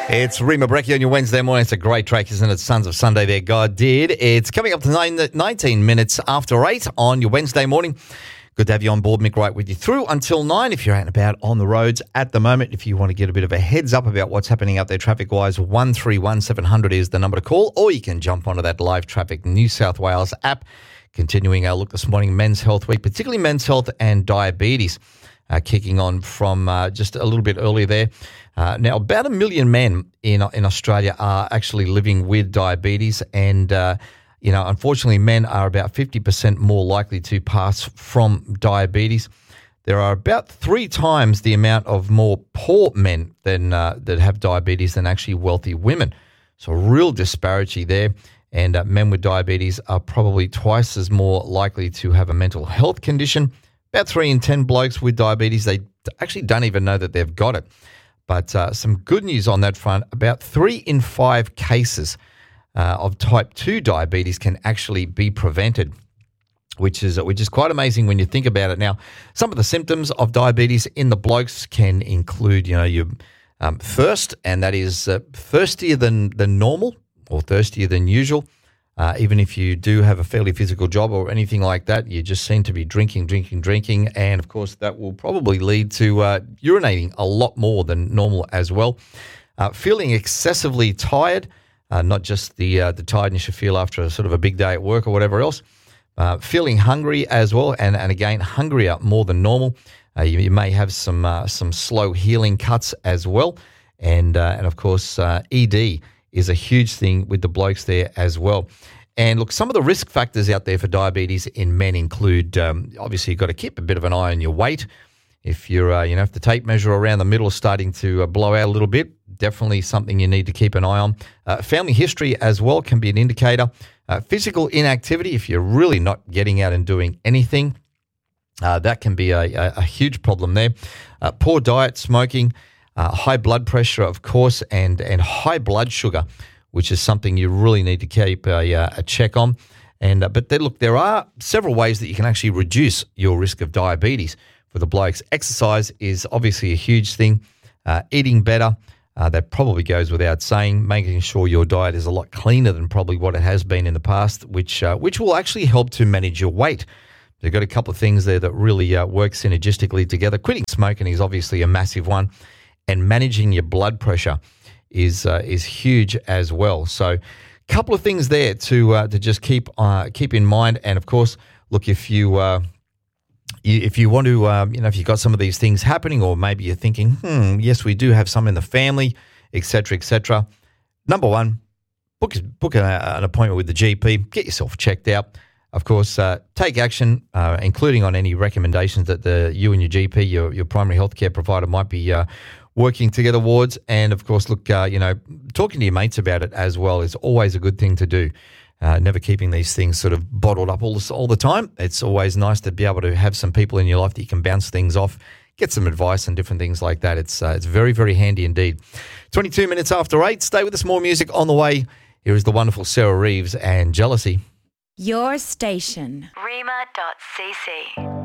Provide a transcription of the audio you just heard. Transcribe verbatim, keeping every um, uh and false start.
It's Rima Brecchi on your Wednesday morning. It's a great track, isn't it? Sons of Sunday there, God did. It's coming up to nine, nineteen minutes after eight on your Wednesday morning. Good to have you on board. Mick Wright with you through until nine if you're out and about on the roads at the moment. If you want to get a bit of a heads up about what's happening out there traffic-wise, one three one seven hundred is the number to call, or you can jump onto that Live Traffic New South Wales app. Continuing our look this morning, Men's Health Week, particularly men's health and diabetes, uh, kicking on from uh, just a little bit earlier there. Uh, now, about a million men in in Australia are actually living with diabetes, and uh, you know, unfortunately, men are about fifty percent more likely to pass from diabetes. There are about three times the amount of more poor men than uh, that have diabetes than actually wealthy women. So, a real disparity there. And uh, men with diabetes are probably twice as more likely to have a mental health condition. About three in ten blokes with diabetes, they actually don't even know that they've got it. But uh, some good news on that front, about three in five cases uh, of type two diabetes can actually be prevented, which is which is quite amazing when you think about it. Now, some of the symptoms of diabetes in the blokes can include, you know, your um, thirst, and that is uh, thirstier than, than normal, or thirstier than usual. Uh, even if you do have a fairly physical job or anything like that, you just seem to be drinking, drinking, drinking. And, of course, that will probably lead to uh, urinating a lot more than normal as well. Uh, feeling excessively tired, uh, not just the uh, the tiredness you feel after a sort of a big day at work or whatever else. Uh, feeling hungry as well, and, and again, hungrier more than normal. Uh, you, you may have some uh, some slow healing cuts as well. And, uh, and of course, uh, E D is a huge thing with the blokes there as well. And look, some of the risk factors out there for diabetes in men include, um, obviously, you've got to keep a bit of an eye on your weight. If you're, uh, you know, if the tape measure around the middle is starting to uh, blow out a little bit, definitely something you need to keep an eye on. Uh, family history as well can be an indicator. Uh, physical inactivity, if you're really not getting out and doing anything, uh, that can be a, a, a huge problem there. Uh, poor diet, smoking, Uh, high blood pressure, of course, and and high blood sugar, which is something you really need to keep a, a check on. And uh, but then, look, there are several ways that you can actually reduce your risk of diabetes for the blokes. Exercise is obviously a huge thing. Uh, eating better, uh, that probably goes without saying. Making sure your diet is a lot cleaner than probably what it has been in the past, which uh, which will actually help to manage your weight. They've got a couple of things there that really uh, work synergistically together. Quitting smoking is obviously a massive one. And managing your blood pressure is uh, is huge as well. So, a couple of things there to uh, to just keep uh, keep in mind. And of course, look, if you, uh, you if you want to, um, you know, if you've got some of these things happening, or maybe you're thinking, hmm, yes, we do have some in the family, et cetera, et cetera. Number one, book book a, an appointment with the G P. Get yourself checked out. Of course, uh, take action, uh, including on any recommendations that the you and your G P, your your primary healthcare provider, might be Uh, working together towards. And, of course, look, uh, you know, talking to your mates about it as well is always a good thing to do. Uh, never keeping these things sort of bottled up all, this, all the time. It's always nice to be able to have some people in your life that you can bounce things off, get some advice and different things like that. It's uh, it's very, very handy indeed. twenty-two minutes after eight. Stay with us. More music on the way. Here is the wonderful Sarah Reeves and Jealousy. Your station. Rima dot c c.